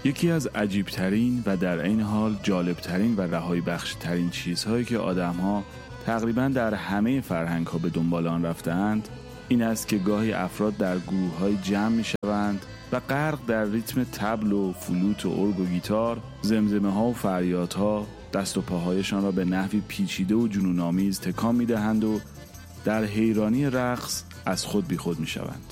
یکی از عجیبترین و در عین حال جالبترین و رهایی بخشترین چیزهایی که آدم‌ها تقریباً در همه فرهنگ‌ها به دنبال آن رفتند این است که گاهی افراد در گروه‌های جمع می‌شوند و غرق در ریتم طبل و فلوت و ارگ و گیتار، زمزمه‌ها و فریادها دست و پاهایشان را به نحوی پیچیده و جنون‌آمیز تکان می‌دهند و در حیرانی رقص از خود بیخود می‌شوند.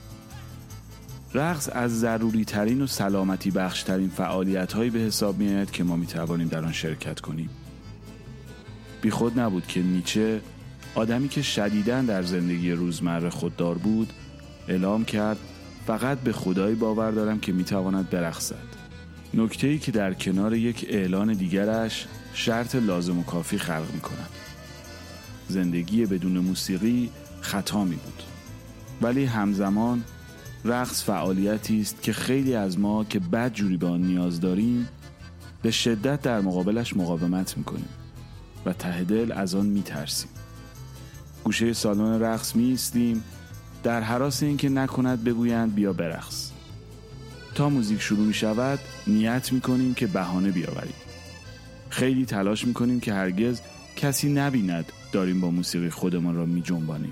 رقص از ضروری ترین و سلامتی بخش ترین فعالیت هایی به حساب می آید که ما می توانیم در آن شرکت کنیم. بی خود نبود که نیچه، آدمی که شدیداً در زندگی روزمره خوددار بود، اعلام کرد فقط به خدایی باور دارم که می تواند برقصد. نکته‌ای که در کنار یک اعلان دیگرش شرط لازم و کافی خلق می کند. زندگی بدون موسیقی خطا می بود. ولی همزمان رقص فعالیتی است که خیلی از ما که بدجوری به آن نیاز داریم به شدت در مقابلش مقاومت میکنیم و ته دل از آن میترسیم. گوشه سالن رقص میایستیم در هراس اینکه نکند بگویند بیا برقص. تا موزیک شروع میشود نیت میکنیم که بهانه بیاوریم. خیلی تلاش میکنیم که هرگز کسی نبیند داریم با موسیقی خودمان را میجنبانیم.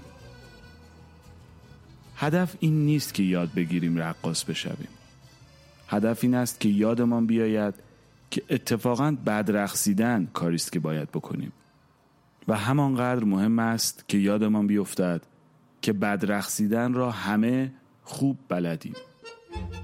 هدف این نیست که یاد بگیریم رقاص بشویم. هدف این است که یادمان بیاید که اتفاقاً بد رقصیدن کاری است که باید بکنیم و همانقدر مهم است که یادمان بیفتد که بد رقصیدن را همه خوب بلدیم.